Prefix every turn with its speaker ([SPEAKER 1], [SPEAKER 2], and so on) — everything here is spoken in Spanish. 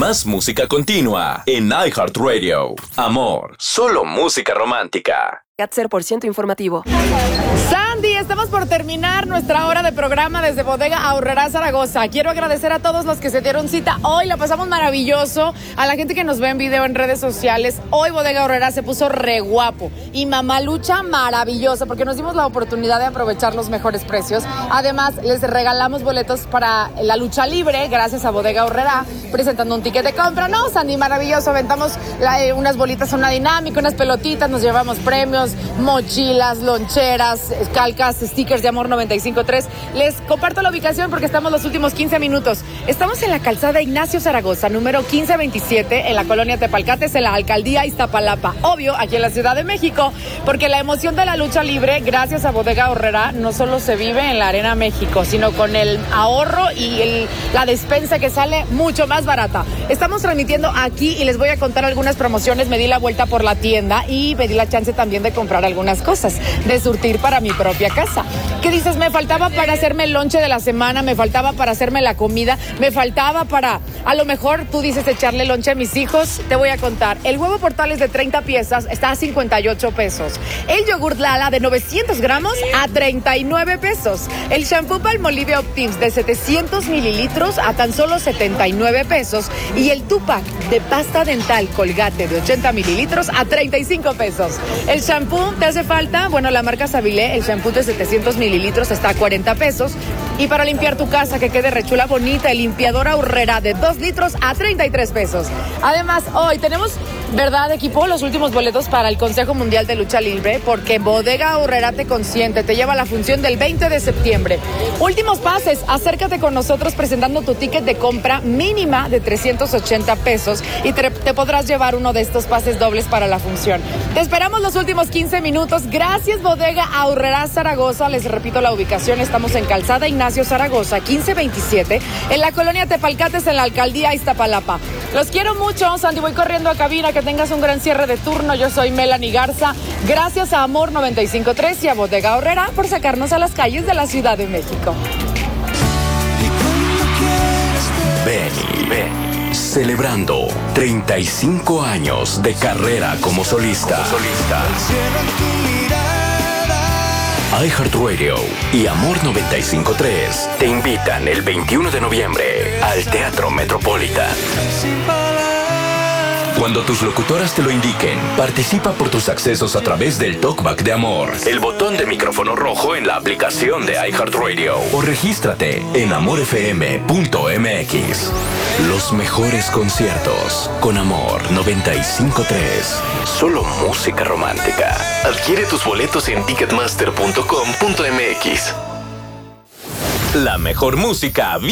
[SPEAKER 1] Más música continua en iHeartRadio. Amor, solo música romántica.
[SPEAKER 2] 0% informativo.
[SPEAKER 3] Sandy, estamos por terminar nuestra hora de programa desde Bodega Aurrerá Zaragoza. Quiero agradecer a todos los que se dieron cita hoy, la pasamos maravilloso. A la gente que nos ve en video en redes sociales, hoy Bodega Aurrerá se puso re guapo. Y Mamalucha maravillosa, porque nos dimos la oportunidad de aprovechar los mejores precios. Además, les regalamos boletos para la lucha libre, gracias a Bodega Aurrerá, presentando un ticket de compra. No, Sandy, maravilloso. Aventamos unas bolitas a una dinámica, unas pelotitas, nos llevamos premios, mochilas, loncheras, calcas, stickers de Amor 95.3. Les comparto la ubicación porque estamos los últimos 15 minutos. Estamos en la calzada Ignacio Zaragoza, número 1527, en la colonia Tepalcates, en la alcaldía Iztapalapa. Obvio, aquí en la Ciudad de México, porque la emoción de la lucha libre, gracias a Bodega Aurrerá, no solo se vive en la Arena México, sino con el ahorro y la despensa que sale mucho más barata. Estamos transmitiendo aquí y les voy a contar algunas promociones. Me di la vuelta por la tienda y me di la chance también de comprar algunas cosas, de surtir para mi propia casa. ¿Qué dices? Me faltaba para hacerme el lonche de la semana, me faltaba para hacerme la comida, me faltaba para, a lo mejor tú dices echarle lonche a mis hijos. Te voy a contar. El huevo Portales de 30 piezas está a 58 pesos. El yogur Lala de 900 gramos a 39 pesos. El shampoo Palmolive Optims de 700 mililitros a tan solo 79 pesos. Y el Tupac de pasta dental Colgate de 80 mililitros a 35 pesos. El shampoo ¿te hace falta? Bueno, la marca Sabilé, el shampoo de 700 mililitros está a 40 pesos. Y para limpiar tu casa, que quede rechula bonita, el limpiador Aurrerá de 2 litros a 33 pesos. Además, hoy tenemos, ¿verdad, equipo? Los últimos boletos para el Consejo Mundial de Lucha Libre, porque Bodega Aurrerá te consiente, te lleva a la función del 20 de septiembre. Últimos pases, acércate con nosotros presentando tu ticket de compra mínima de 380 pesos y te podrás llevar uno de estos pases dobles para la función. Te esperamos los últimos 15 minutos. Gracias, Bodega Aurrerá Zaragoza. Les repito la ubicación. Estamos en Calzada Ignacio Zaragoza, 1527, en la colonia Tepalcates, en la alcaldía Iztapalapa. Los quiero mucho, Sandy. Voy corriendo a cabina. Que tengas un gran cierre de turno. Yo soy Melanie Garza. Gracias a Amor 95.3 y a Bodega Aurrerá por sacarnos a las calles de la Ciudad de México.
[SPEAKER 1] Ven, celebrando 35 años de carrera como solista. iHeartRadio y Amor 95.3 te invitan el 21 de noviembre al Teatro Metropolitan. Cuando tus locutoras te lo indiquen, participa por tus accesos a través del Talkback de Amor, el botón de micrófono rojo en la aplicación de iHeartRadio o regístrate en amorfm.mx. Los mejores conciertos con Amor 95.3. Solo música romántica. Adquiere tus boletos en ticketmaster.com.mx. La mejor música